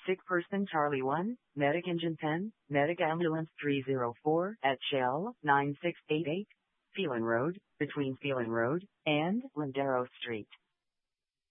Sick person Charlie 1, Medic Engine 10, Medic Ambulance 304 at Shell 9688, Phelan Road, between Phelan Road and Lindero Street.